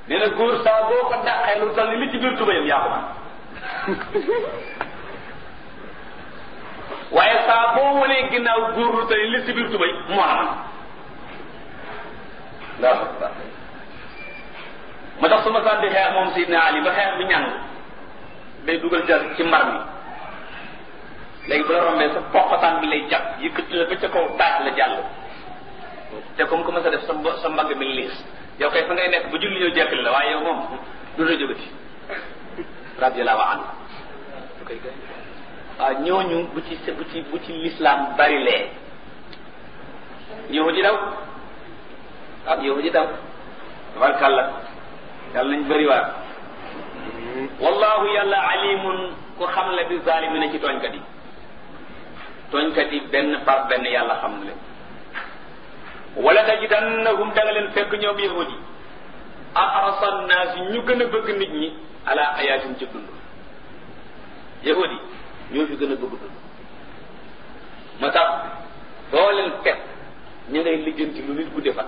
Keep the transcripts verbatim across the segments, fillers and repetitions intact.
nee na góor saa boo ko dàqee lu toll ni li ci biir tubayam yaa ko man waaye saa boo wanee ginnaaw góor lu toll ni li ci biir tubay moo la man ndax ma tax su ma sànni xeex moom Seydina Ali ba xeex bi ñàng day dugal jar ci mbar mi léegi bu la rombee sa poqataan bi lay jàpp yëkkati la ba ca kaw taat la jàll te comme que ma sa def sa sa mbagg mi liis yow kay fa ngay nekk ba julli ñëw jekkali la waaye yow moom du la jógati radiyallahu anhu waaw ñooñu bu ci bu ci bu ci l'islam bari lee yow ji daw ah yow ji daw tabarkàlla yàlla nañ bëri waat wallahu yàlla alimun ku xam la bi zalimina ci tooñkat yi tooñkat yi benn par benn yàlla xam leen wala tajidannahum da nga leen fekk ñoom yahudi ahrasa nnaas ñu gën a bëgg nit ñi ala ayatin ci dund yahudi ñoo fi gën a bëgg dund ma tax foo leen fekk ñu ngay lijjanti lu nit gudde fan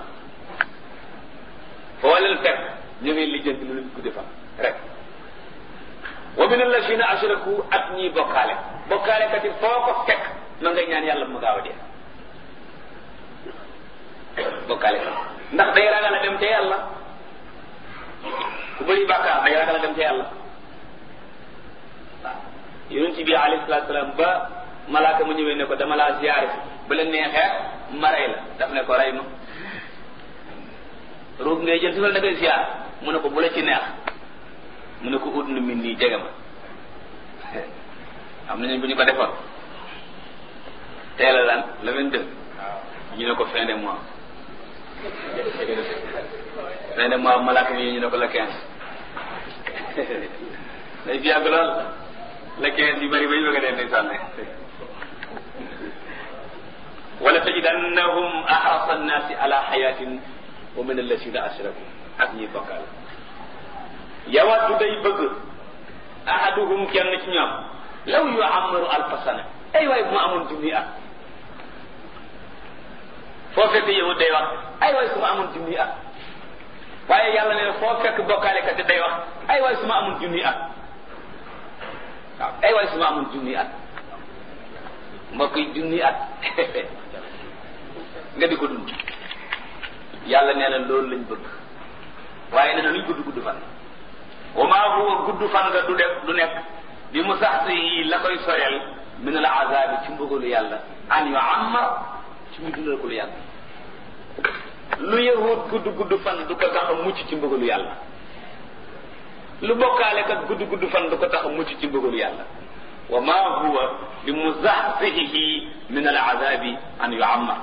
foo leen fekk ñu ngay lijjanti lu nit gudde fan rek wa min allazina ashraku ak ñiy bokkaale bokkaale kat yi foo ko fekk ma ngay ñaan yàlla mu gaaw a dee bokkaale kat ndax day ragal a dem ca yàlla ku bëri bàkkaar day ragal a dem ca yàlla waaw yonent bi alayhi salaatu salaam ba malaaka mu ñëwee ne ko dama laa ziyaare ba la neexee ma rey la daf ne ko rey ma ruug ngay jël si wala da ngay ziyaar mu ne ko bu la ci neex mu ne ko ut na min nii jege ma am nañu bu ñu ko defoon teel a lan le vingt-deux ñu ne ko fin de mois fin de mois malaaka mi ñu ne ko le quinze day fi yàgg lool le quinze yi bari bay bëgg a dee ndeysaan wala tajidannahum ahrasa annaasi ala hayatin wa min alladina ashraku ak ñuy bokkaal yawaddu day bëgg ahaduhum kenn ci ñoom law yu'ammaru alfa sana ay waay bu ma amoon junni at foo fekk yahud day wax ay waay su ma amoon junni at waaye yàlla ne foo fekk bokkaalekat day wax ay waay su ma amoon junni at waaw ay waay su ma amoon junni at mbokk yi junni at nga di ko dund yàlla nee na loolu lañ bëgg waaye nee na luñ gudd gudd fan wa maa huwa gudd fan nga du def du nekk bi mu sax si la koy soreel min al azabi ci mbugalu yàlla an yu ammar ci mu dundal ko lu yàlla lu yahut gudd gudd fan du ko tax a mucc ci mbugalu yàlla lu bokkaale kat gudd gudd fan du ko tax a mucc ci mbugalu yàlla wa maa huwa bi muzahzihi min al azabi an yu ammar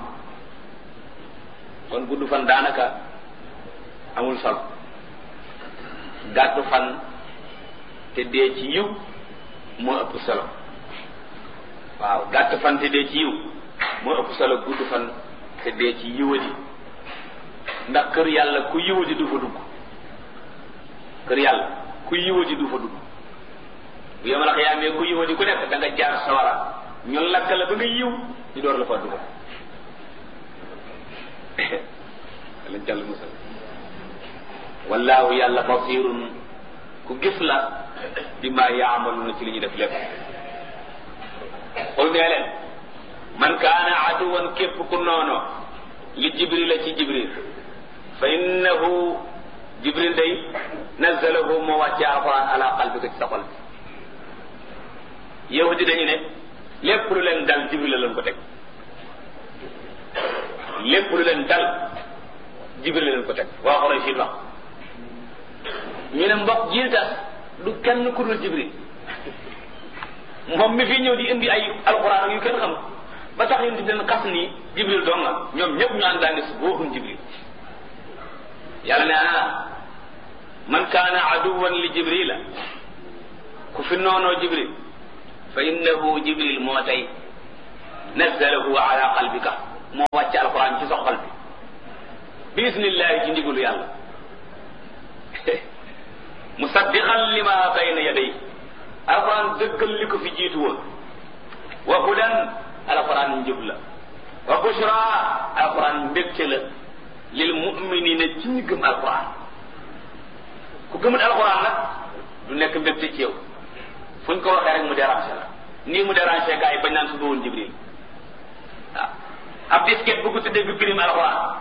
kon gudd fan daanaka amul solo gàttu fan te dee ci yiw moo ëpp solo waaw gàttu fan te dee ci yiw moo ëpp solo gudd fan te dee ci yiwadi ndax kër yàlla ku yiwadi du fa dugg kër yàlla ku yiwadi du fa dugg bu yemal xiyaamee ku yiwadi ku nekk da nga jaar sawara ñu lakk la ba nga yiw ñu door la fa dugg lañ jàll musal wallahu yàlla basirun ku gis la bi ma yaamaluna ci li ñu def lépp xul nee leen man kaana aduwan képp ku noono li jibril ci jibril fa innahu jibril day nazzalahu moo wàcce alquran ala qalbika ci sa xol bi yahudi dañu ne lépp lu leen dal jibril la leen ko teg lépp lu leen dal jibril la leen ko teg waa xoroy si wax ñu ne mbokk ji tax du kenn ku dul jibril moom mi fi ñëw di indi ay alquran yu kenn xam ba tax ñu di leen xas ni jibril dong nga ñoom ñëpp ñu ànd daane su booxuñ jibril yàlla ne ah man kaana aduwan li jibrila ku fi noonoo jibril fa innahu jibril moo tey nazzalahu ala qalbika moo wàcce alquran ci sa xol bi bi isnillahi ci ndigalu yàlla musaddiqan lima bayna yaday alquran dëggal li ko fi jiitu woon wa hudan alquran njub la wa bushra alquran mbégte la lil muminina ci ñi gëm alquran ku gëmul alxuraan nag du nekk mbégte ci yow fuñ ko waxee rek mu déranger la nii mu déranger gars yi bañ naan suba woon Jibril waaw ab disket bu ko tuddee bi prime alxuraan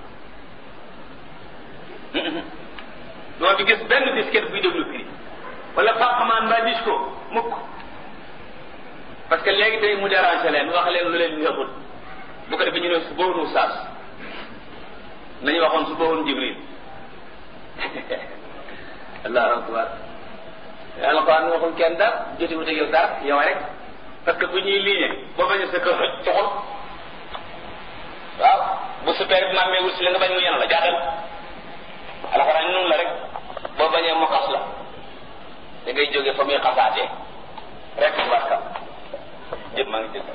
doo fi gis benn disket buy déglu prime wala fàqamaan mbaa dis ko mukk parce que léegi tey mu déranger leen wax leen lu leen neexul bu ko defee ñu ne suba woon Oustaz nañu waxoon suba woon Jibril allahu akbar alxuraan waxul kenn dara jotiwut ak yow dara yow rek parce que bu ñuy liggéey boo bañ a sa kër coxul waaw bu super bi maamee wut si la nga bañ mu yenu la jaatal alxuraan noonu la rek boo bañee mu xas la da ngay jógee fa muy xasaatee rek barka jëpp maa ngi jël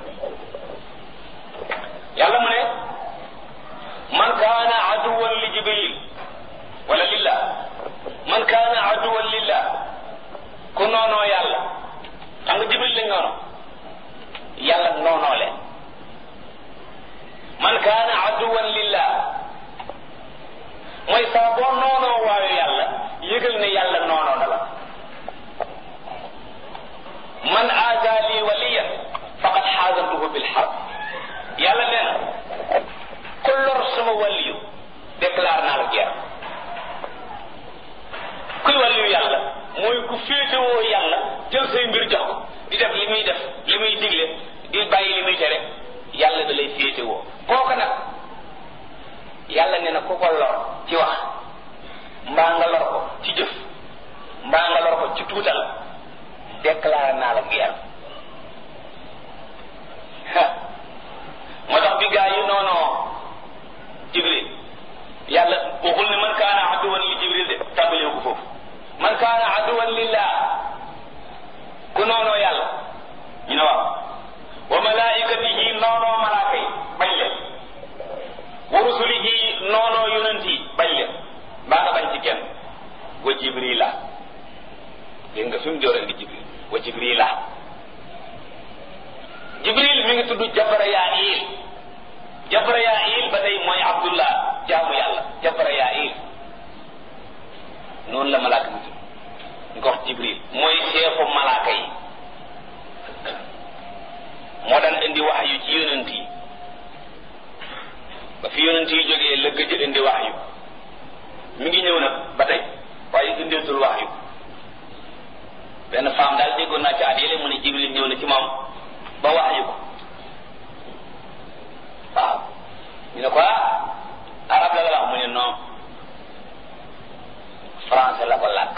yàlla mu ne man kaana aduwan li jibril wala lillah man kaana aduwan lillah ku noonoo yàlla xam nga jibril lañ noono yàlla noonoo leen man kaana aduwan lillah mooy saa boo noonoo waayu yàlla yëgal ne yàlla noonoo na la man aada li waliyan faqad xaazantuhu bil harb yàlla nee na ku lor sama waliyu déclare naa la guerre kuy waliyu yàlla mooy ku féetewoo yàlla jël say mbir jox ko di def li muy def li muy digle di bàyyi li muy tere yàlla da lay féetewoo kooku nag yàlla nee na ku ko lor ci wax mbaa nga lor ko ci jëf mbaa nga lor ko ci tuutal déclaré naa la guerre moo tax bi gaa yi noonoo Jibril yàlla waxul ne man kaana aduwan li Jibril de tàmbalee ko foofu man kaana aduwan lillah ku noonoo yàlla ñu ne waaw wa malaikatihi noonoo malaaka yi bañ leen wa rusulihi noonoo yonent yi bañ leen mbaa nga bañ ci kenn wa Jibrila dégg nga fi mu jooree di Jibril wa Jibrila Jibril mi ngi tudd Jabrayail Jabrayail ba tey mooy Abdullah jaamu yàlla Jabrayail noonu la malaaka mi tudd ñu ko wax Jibril mooy chefu malaaka yi moo daan indi wax yu ci yonent yi ba fi yonent yi jógee la gëj indi wax yu mi ngi ñëw nag ba tey waaye indeetul wax yu benn femme daal déggoon naa ci at yële mu ne Jibril ñëw na ci moom ba wax yu ko waaw ñu ne ko ah arab la la wax mu ne non français la ko làkk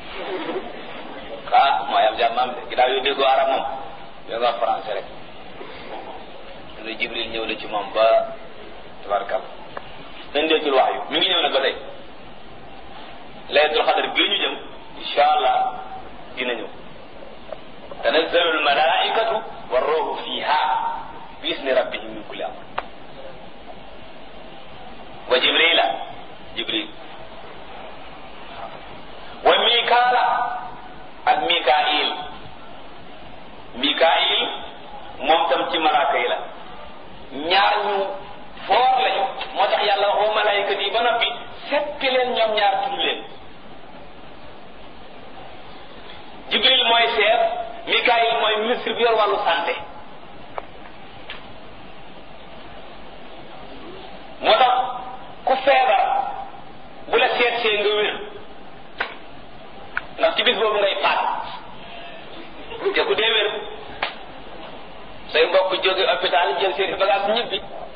ah mooy am jàmm am de ginnaaw yooyu déggoo arab moom da nga wax français rek ñu ne Jibril ñëw na ci moom ba tabarkal indeetul wax yu mi ngi ñëw nag ba tey laylatul xadar bii ñu jëm insha allah dina ñëw tanazzalu almalaikatu warruhu fiha bi isni rabbihim min kulli amr wa jibrila jibril wa mikaala ak mikail mikail moom tam ci malaaka yi la ñaar ñu foor lañu moo tax yàlla wax wa malaayikat yi ba noppi seppi leen ñoom ñaar tudd leen jibril mooy chef mikail mooy ministre bi yor wàllu santé moo tax ku feebar bu la seet see nga wér ndax ci bis boobu ngay faat te ku dee wér say mbokk jóge hôpital jël seen bagage ñibbi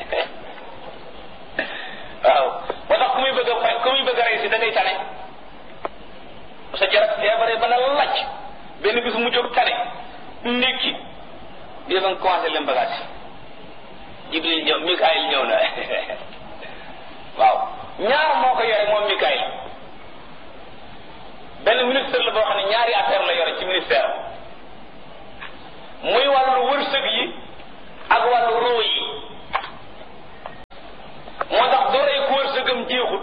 waaw moo tax ku muy bëgg a fay ku muy bëgg a rey si da ngay tane sa jarab feebaree ba na lacc benn bis mu jóg tane ndékki di ba nga commencé leen bagage jibril ñëw mikaayil ñëw na waaw ñaar moo ko yore moom mikaayil benn ministre la boo xam ne ñaari affaire la yore ci ministère muy wàllu wërsëg yi ak wàllu roo yi moo tax du rey ku wërsëgam jeexut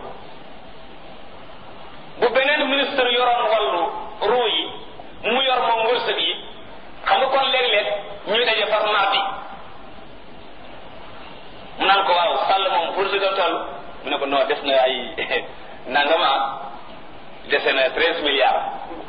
bu beneen ministre yoroon wàllu roo yi mu yor moom wërsëg yi xam nga kon léeg-léeg ñuy daje par mardi mu naan ko waaw sàll moom wërsëgam toll mu ne ko non def na ay nangama dese na treize milliards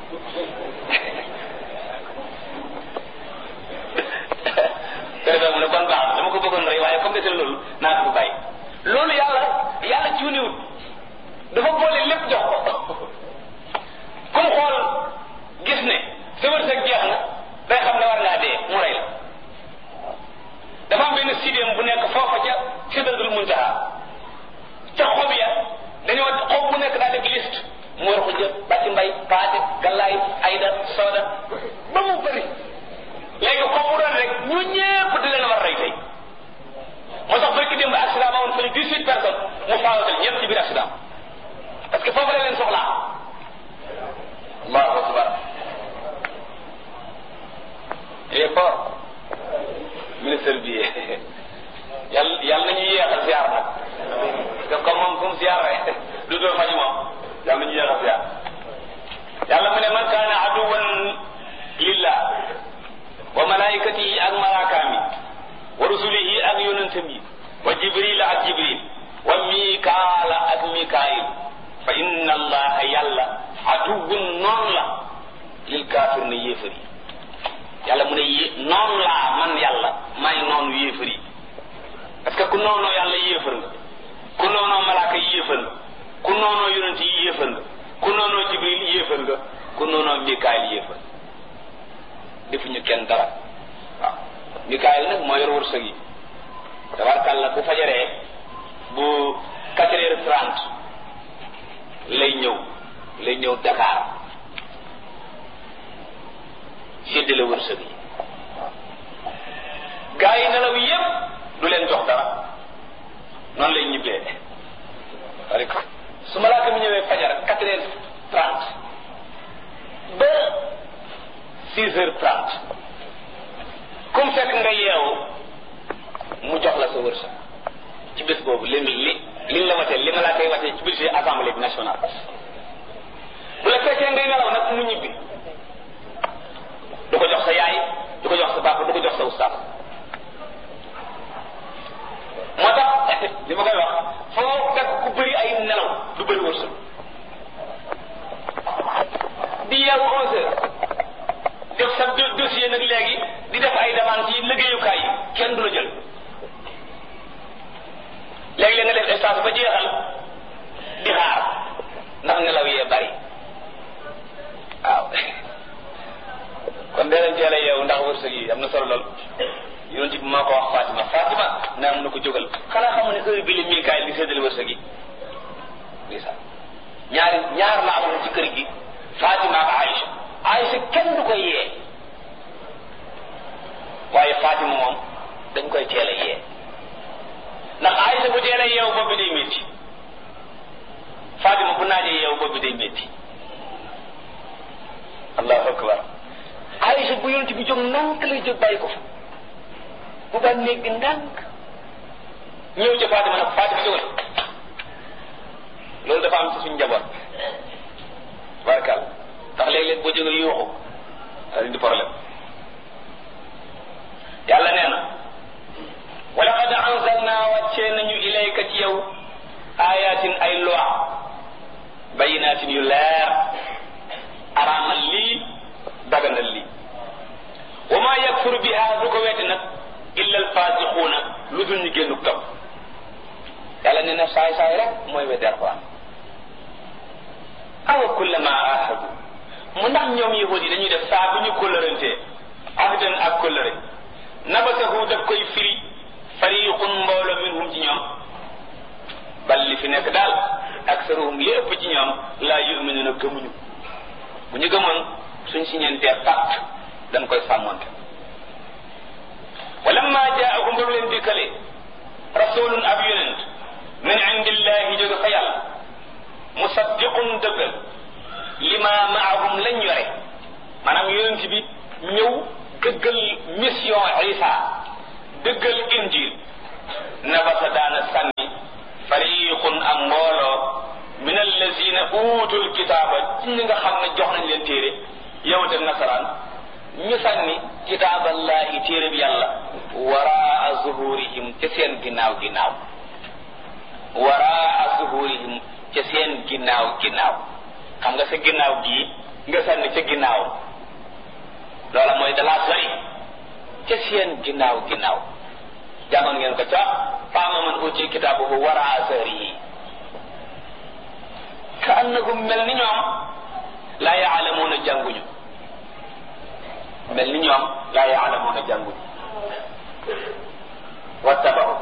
président mu ne kon baax dama ko bëggoon rek waaye comme dese loolu naa ko bàyyi loolu yàlla yàlla cuuniwut dafa boole lépp jox ko comme xool gis ne sa wërsëg jeex na day xam ne war ngaa dee mu rey la dafa am benn sidéem bu nekk foofa ca Sidratul Muntaha ca xob ya dañoo xob bu nekk daa def liste mu war ko jël bàcc mbay paate gallaay ayda sooda ba mu bëri léegi xob bu doon rek ñu ñépp di leen war rey tey moo tax barki démb accident ba woon fële dix-huit personnes mu faawatal ñëpp ci biir accident parce que foofu la leen soxlaa allahu akbar il est fort ministre bi yàlla yàlla nañu yéexal ziar nag parce que comme moom comme ziar rek du doo fañu moom yàlla nañu yéexal ziar yàlla mu ne man kaana aduwan lillah wa malaikatihi ak malaakaam yi wa rusulihi ak yonentam yi wa jibril ak jibril wa mikaala ak mikaayil fa inna allaha yàlla aduwun noonu la lil kaafir na yéefar yi yàlla mu ne yé noonu laa man yàlla may noonu yéefar yi parce que ku noonoo yàlla yéefar nga ku noonoo malaaka yi yéefar nga ku noonoo yonent yi yéefar nga ku noonoo jibril yéefar nga ku noonoo mikaayil yéefar defuñu kenn dara waaw mikaayil nag moo yor wërsëg yi tabarkàlla bu fajaree bu quatre heures trente lay ñëw lay ñëw Dakar séddale wërsëg yi gaa yi nelaw yépp du leen jox dara noonu lay ñibbee rek su malaaka mi ñëwee fajar quatre heures trente ba six heures trente comme fekk nga yeewu mu jox la sa wërsëg ci bés boobu li li liñ la watee li malaaka yi watee ci budget assemblée bi nationale bu la fekkee ngay nelaw nag mu ñibbi du ko jox sa yaay du ko jox sa papa du ko jox sa ustaas moo tax li ma koy wax foo fekk ku bëri ay nelaw du bëri wërsëg di yeewu onze heures def sa dossier nag léegi di def ay demande ci liggéeyukaay yi kenn du la jël léegi-léeg nga def stage ba jeexal di xaar ndax nelaw yee bari waaw kon dee leen teel a yeewu ndax wërsëg yi am na solo lool yonent bi maa ko wax Fatima Fatima naa mun na ko jógal xanaa xam ne heure bi la Mikaayil di séddale wërsëg yi ndeysaan ñaari ñaar la amoon ci kër gi Fatima ak Aïcha Aïcha kenn du koy yee waaye Fatima moom dañ koy teel a yee ndax Aïcha bu teel a yeewu bopp bi day métti Fatima bu naajee yeewu bopp bi day métti allahu akbar Aïcha bu yonent bi jóg ndànk lay jóg bàyyi ko fa bu ba néeg bi ndànk ñëw ca Fatima nag Fatima jógal loolu dafa am ci suñu njaboot barkal ndax léeg-léeg boo jógee yuuxu daal di problème yàlla nee na wa laqad anzalna wàccee nañu ilayka ci yow ayatin ay loi bayinatin yu leer araamal lii daganal lii wa ma yakfuru biha du ko wetti nag illa alfasiquuna lu dul ñu génnuk topp yàlla nee na saay saay rek mooy weddi alquran awa kullama ahadu mu ndax ñoom yahudi dañuy def saa bu ñu kóllërantee ahdan ak kóllëre nabatahu daf koy firi fariqun mbooloo minhum ci ñoom bal li fi nekk daal aksaruhum li ëpp ci ñoom laa yu'minuna gëmuñu bu ñu gëmoon suñ si ñeentee pacte dañ koy sàmmonte walamma jaahum ba leen dikkale rasulun ab yonent min indillahi jóge fa yàlla musaddiqun dëggal lima maahum lañ yore maanaam yonent bi ñëw dëggal mission Isa dëggal injil nabasa daana sànni fariqun am mbooloo min allazina utul kitaaba ci ñi nga xam ne jox nañ leen téere yawut ak nasaraan ñu sànni kitaaballahi téere bi yàlla waraa zuhurihim ca seen ginnaaw ginnaaw waraa zuhurihim ca seen ginnaaw ginnaaw xam nga sa ginnaaw gii nga sànni ca ginnaaw loola mooy dalaa sori ca seen ginnaaw ginnaaw jàngoon ngeen ko ca faama man uti kitaabuhu waraa sahrihi ka annahum mel ni ñoom laa yaalamuuna jànguñu mel ni ñoom laa yaalamuuna jànguñu wattabau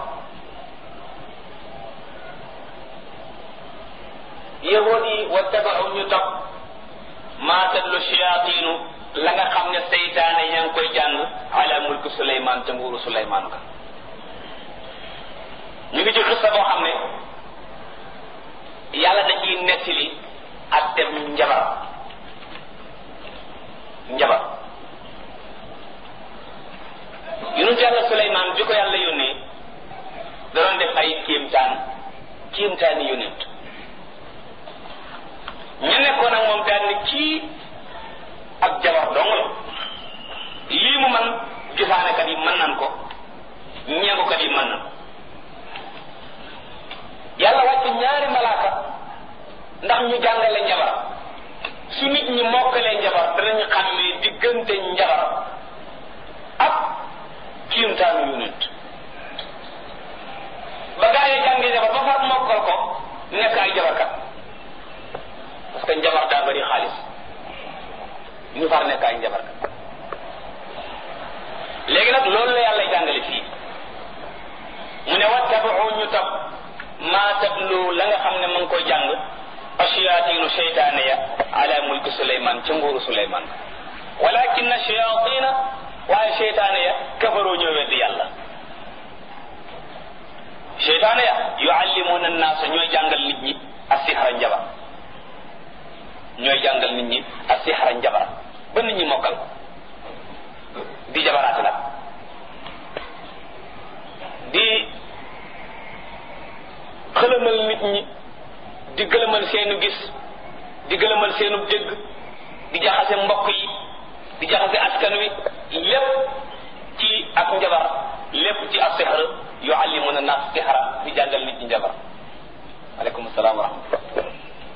yahuud yi wattabau ñu topp maa tatlu shayaatinu la nga xam ne seytaane yaa ngi koy jàng ala mulku Suleymaan ca nguuru Suleymaan ka ñu ngi ci xissa boo xam ne yàlla da ciy nettali ak dem njabar njabar yonent yàlla Suleymaan bi ko yàlla yónnee da doon def ay kéemtaan kéemtaani yonent ñu nekkoon ak moom daan ni kii ak jabar dong la lii mu man gisaanekat yi mën nan ko ñeengukat yi mën nan yàlla wàcc ñaari malaaka ndax ñu jàngale njabar su nit ñi mokkalee njabar danañu xam ne diggante njabar ak kiimtaanu yonent ba gaa yi jàngi njabar ba far mokkal ko nekk ay jabarkat parce que njabar daa bari xaalis ñu far nekk ay njabarkat léegi nag loolu la yàlla jàngale fii mu ne wattabau ñu topp maa tatlu la nga xam ne ma ngi koy jàng ashayaatinu seytaane ya ala mulki Suleymaan ca nguuru Suleymaan walakinna shayaatina waaye seytaane ya kafaroo ñoo weddi yàlla seytaane ya yuallimuuna annaasa ñooy jàngal nit ñi as-sihra njabar ñooy jàngal nit ñi as-sihra njabar ba nit ñi mokkal ko di jabaraate nag di xëlëmal nit ñi di gëlëmal seenu gis di gëlëmal seenu dégg di jaxase mbokk yi di jaxase askan wi lépp ci ak njabar lépp ci as-sihr yuallimuna nas sihra di jàngal nit ñi njabar aleykum salaam wa rahmatullah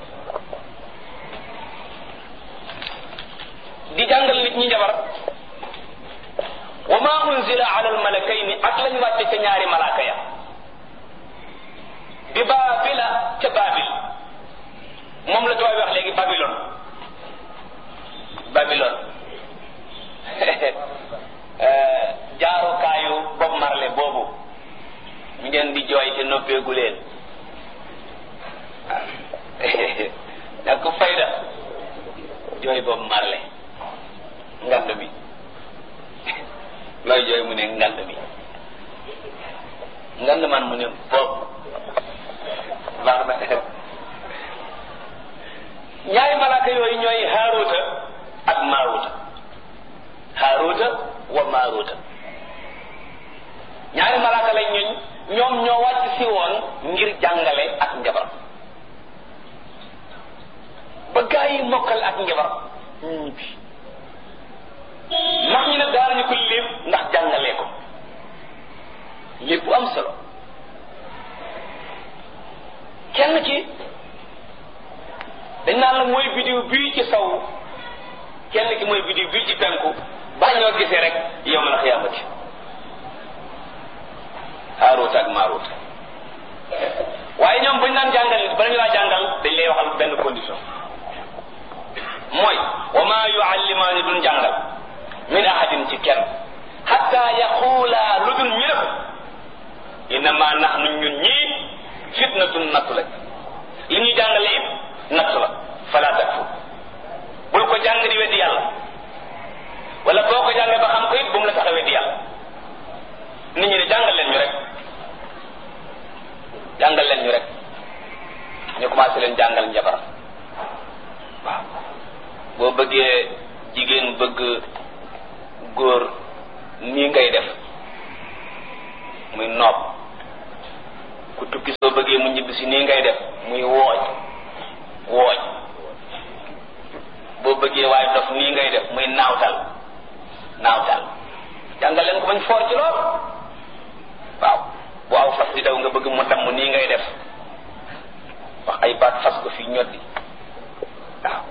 di jàngal nit ñi njabar wa ma unzila ala al malakayni ak lañ wàcce ca ñaari malaaka ya bi baabila ca baabil moom la tubaab wax léegi Babylon Babylon jaarukaayu Bob Marley boobu ngeen di jooy te noppeegu leen ak ko fayda jooy Bob Marley ngand bi looy jooy mu ne ngand bi ngand man mu ne Bob baax na ñaari malaaka yooyu ñooy Haaruuta ak Maaruuta Haaruuta wa Maaruuta ñaari malaaka lañ ñuñ ñoom ñoo wàcc si woon ngir jàngale ak njabar ba gaa yi mokkal ak njabar ñu ñibbi ndax ñu ne daanañu ko lépp ndax jàngalee ko lépp bu am solo kenn ci dañ naan la mooy bidiw bii ci saw kenn ki mooy bidiw bii ci penku ba ñoo gisee rek yawmal xiyaamati Haaruut ak Maaruut waaye ñoom bañ naan jàngal bala ñu laa jàngal dañ lay waxal benn condition mooy wa maa yuallimaani duñ jàngal min ahadin ci kenn hatta yaquulaa lu dul ñu ne ko innama nahnu ñun ñii fitnatun nattu la li ñuy jàngale it nattu la fala takfu bul ko jàng di weddi yàlla wala boo ko jàngee ba xam ko it bu mu la tax a weddi yàlla nit ñi ne jàngal leen ñu rek jàngal leen ñu rek ñu commencé leen jàngal njabar waaw boo bëggee jigéen bëgg góor nii ngay def muy noob ku tukki soo bëggee mu ñibbisi nii ngay def muy wooj wooj boo bëggee waaye dof nii ngay def muy naawtal naawtal jàngal leen ko bañ foor ci lool waaw bu aw fas di daw nga bëgg mu damm nii ngay def wax ay baat fas ko fii ñoddi waaw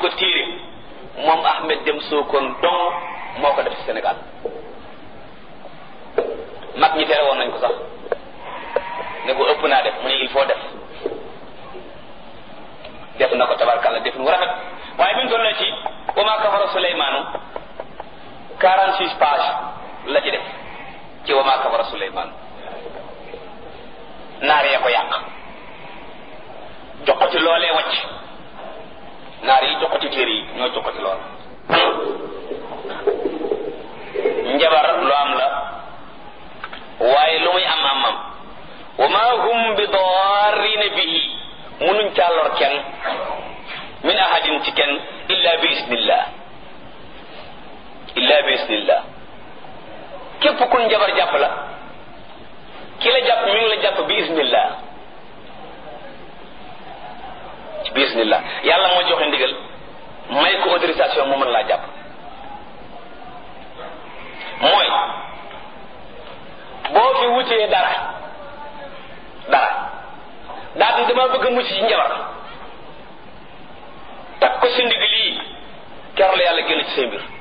ko téere moom Ahmed Dem Sokone dong moo ko def ci Sénégal mag ñi tere woon nañ ko sax ne ko ëpp naa def mu ne il faut def def na ko tabarkalla def nu rafet waaye bi mu toll na ci wa maa kafara Suleymaanu quarante-six pages la ci def ci wa maa kafara Suleymaanu naar yee ko yàq jox ko ci loolee wacc naar yi jox ko ci téere yi ñoo jox ko ci lool njabar lu am la waaye lu muy am am am wa ma hum bi darrina bihi munuñ caa lor kenn min ahadin ci kenn illa bi isnillah illa bi isnillah képp ku njabar jàpp la ki la jàpp mi ngi la jàpp bi isnillah bi isnillah yàlla moo joxe ndigal may ko autorisation mu mën laa jàpp mooy boo fi wutee dara dara daal di dama bëgg a mucc ci njabar takk ko si ndig lii keroog la yàlla génn ci say mbir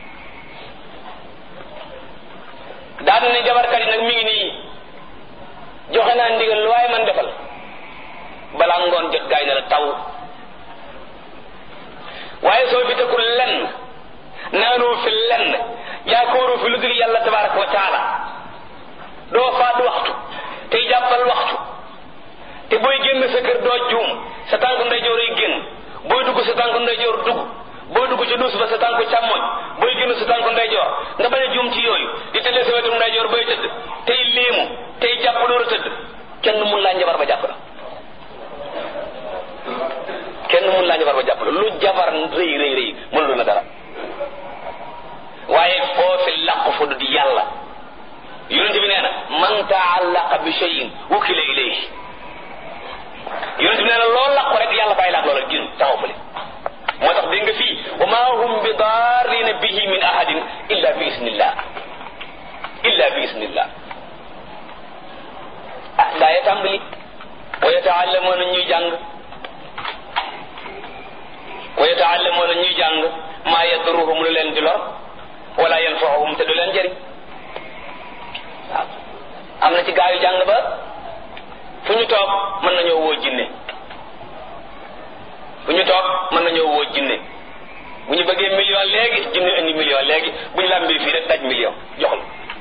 daal di ne jabarkat yi nag mi ngi nii joxe naa ndigal lu waaye man defal balaa ngoon jot gaay na la taw waaye soo fi tekkul lenn naanoo fi lenn yaakaaroo fi lu dul yàlla tabaraka wa taala doo faat waxtu tey jàppal waxtu te booy génn sa kër doo juum sa tànku ndeyjoor yi génn booy dugg sa tànku ndeyjoor dugg booy dugg ci duus ba sa tànku càmmoñ booy génn sa tànku ndeyjoor nga bañ a juum ci yooyu di tëddee sa wetu ndeyjoor bay tëdd tey léemu tey jàpp door a tëdd kenn mun laa njabar ba jàpp la kenn mun laa njabar ba jàpp la lu jabar rëy rëy rëy mënul na dara waaye foofi làqu fu di yàlla yonent bi nee na man taallaqa bi shay'in wukila ilayhi yonent bi nee na loo làqu rek yàlla bàyyi laak loola gën taxaw fële moo tax dégg nga fii wa ma hum bi darrina bihi min ahadin illa bi isnillah illa bi isnillah ah daa ya tàmbali wa yata'allamuna ñuy jàng wa yata'allamuna ñuy jàng maa yadurruhum lu leen di lor wala yanfa'uhum te du leen jëriñ waaw am na ci gaa yu jàng ba fu ñu toog mën nañoo woo jinne fu ñu toog mën nañoo woo jinne bu ñu bëggee million léegi jinne indi million léegi bu ñu làmbee fii rek daj million jox la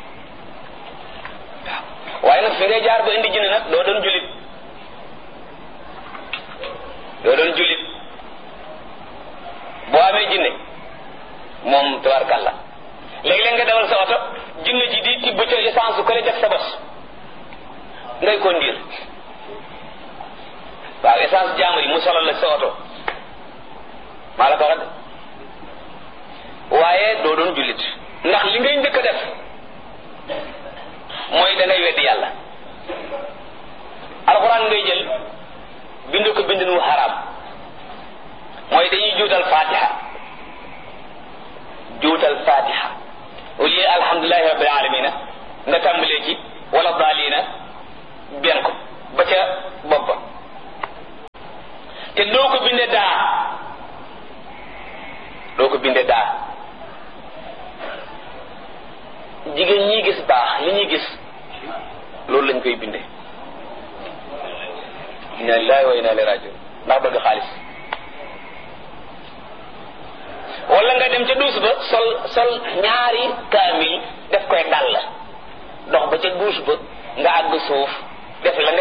waaw waaye nag fi ngay jaar ba indi jinne nag doo doon jullit doo doon jullit boo amee jinne moom tabarkàlla léegi-léeg nga dawal sa oto jinne ji di tibb ca essence su ko le def sa bos ngay conduire waaw essence jaamur yi mu solal la sa oto maa la ko wax waaye doo doon jullit ndax li ngay njëkk a def mooy da ngay weddi yàlla alxuraan ngay jël bind ko bind nu xaraam mooy dañuy juutal fatiha juutal fatiha au lieu alhamdulillahi rabbil alamina nga tàmbalee ci wala daalina benn ko ba ca bopp ba te doo ko binde daa doo ko binde daa jigéen ñi gis baax li ñuy gis loolu lañ koy binde inna lillahi wa inna ilayhi rajiun ndax bëgg xaalis wala nga dem ca duus ba sol sol ñaari kaamil def koy dal dox ba ca duus ba nga àgg suuf def la